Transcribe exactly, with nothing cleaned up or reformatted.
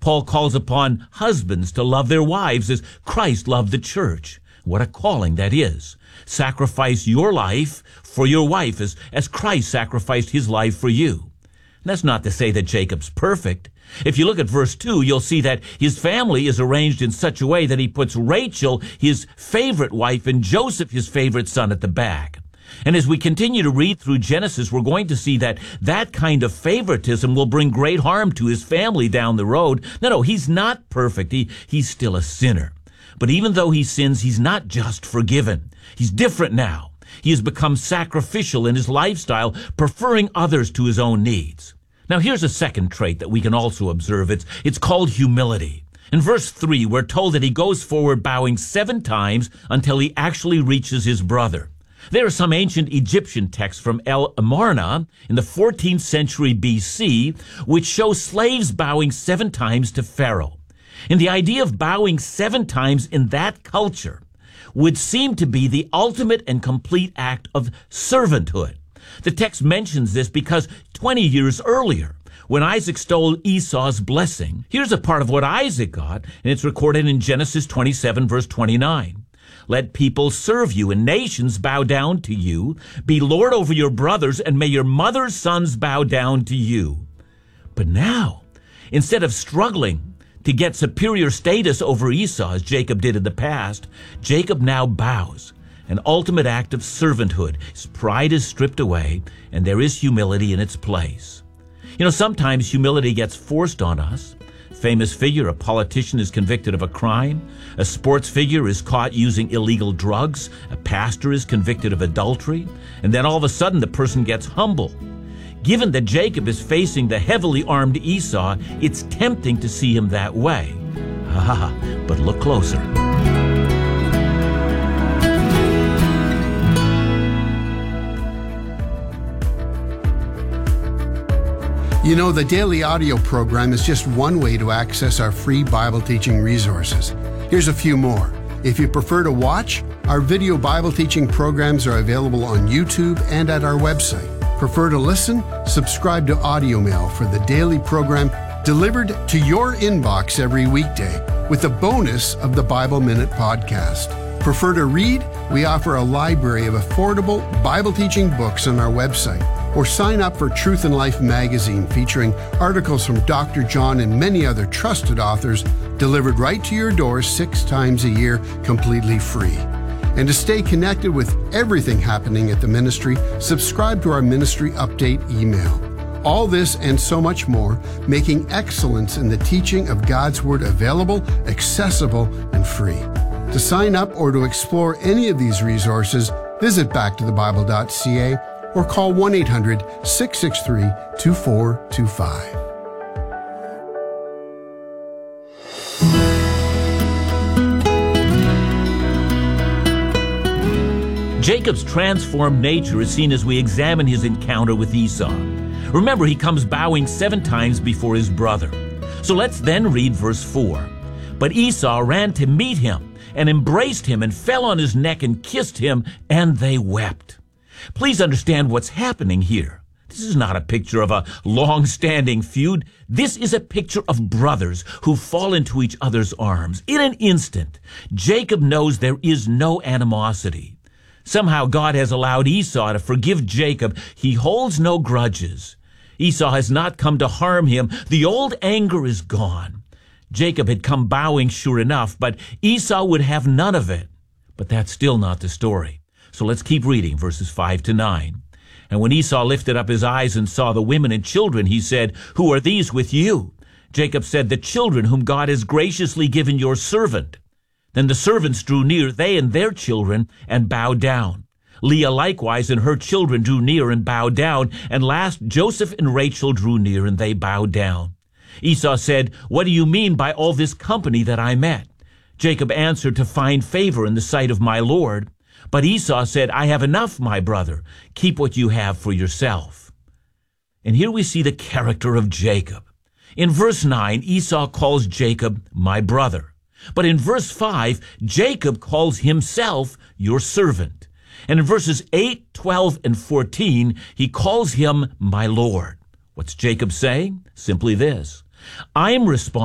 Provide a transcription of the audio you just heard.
Paul calls upon husbands to love their wives as Christ loved the church. What a calling that is. Sacrifice your life for your wife as, as Christ sacrificed his life for you. And that's not to say that Jacob's perfect. If you look at verse two, you'll see that his family is arranged in such a way that he puts Rachel, his favorite wife, and Joseph, his favorite son, at the back. And as we continue to read through Genesis, we're going to see that that kind of favoritism will bring great harm to his family down the road. No, no, he's not perfect. He, he's still a sinner. But even though he sins, he's not just forgiven. He's different now. He has become sacrificial in his lifestyle, preferring others to his own needs. Now, here's a second trait that we can also observe. It's, it's called humility. In verse three, we're told that he goes forward bowing seven times until he actually reaches his brother. There are some ancient Egyptian texts from El Amarna in the fourteenth century B C, which show slaves bowing seven times to Pharaoh. And the idea of bowing seven times in that culture would seem to be the ultimate and complete act of servanthood. The text mentions this because twenty years earlier, when Isaac stole Esau's blessing, here's a part of what Isaac got, and it's recorded in Genesis twenty-seven, verse twenty-nine. Let people serve you, and nations bow down to you. Be lord over your brothers, and may your mother's sons bow down to you. But now, instead of struggling to get superior status over Esau, as Jacob did in the past, Jacob now bows, an ultimate act of servanthood. His pride is stripped away, and there is humility in its place. You know, sometimes humility gets forced on us. Famous figure, a politician, is convicted of a crime. A sports figure is caught using illegal drugs. A pastor is convicted of adultery. And then all of a sudden the person gets humble. Given that Jacob is facing the heavily armed Esau, it's tempting to see him that way. Ah, but look closer. You know, the daily audio program is just one way to access our free Bible teaching resources. Here's a few more. If you prefer to watch, our video Bible teaching programs are available on YouTube and at our website. Prefer to listen? Subscribe to Audio Mail for the daily program delivered to your inbox every weekday with a bonus of the Bible Minute podcast. Prefer to read? We offer a library of affordable Bible teaching books on our website. Or sign up for Truth and Life magazine featuring articles from Doctor John and many other trusted authors delivered right to your door six times a year completely free. And to stay connected with everything happening at the ministry, subscribe to our ministry update email. All this and so much more, making excellence in the teaching of God's Word available, accessible, and free. To sign up or to explore any of these resources, visit back to the bible dot c a or call one eight hundred, six six three, two four two five. Jacob's transformed nature is seen as we examine his encounter with Esau. Remember, he comes bowing seven times before his brother. So let's then read verse four. But Esau ran to meet him and embraced him and fell on his neck and kissed him, and they wept. Please understand what's happening here. This is not a picture of a long-standing feud. This is a picture of brothers who fall into each other's arms. In an instant, Jacob knows there is no animosity. Somehow God has allowed Esau to forgive Jacob. He holds no grudges. Esau has not come to harm him. The old anger is gone. Jacob had come bowing, sure enough, but Esau would have none of it. But that's still not the story. So let's keep reading verses five to nine. And when Esau lifted up his eyes and saw the women and children, he said, "Who are these with you?" Jacob said, "The children whom God has graciously given your servant." Then the servants drew near, they and their children, and bowed down. Leah likewise and her children drew near and bowed down. And last Joseph and Rachel drew near, and they bowed down. Esau said, "What do you mean by all this company that I met?" Jacob answered, "To find favor in the sight of my Lord." But Esau said, "I have enough, my brother. Keep what you have for yourself." And here we see the character of Jacob. In verse nine, Esau calls Jacob my brother. But in verse five, Jacob calls himself your servant. And in verses eight, twelve, and fourteen, he calls him my Lord. What's Jacob saying? Simply this: I am responsible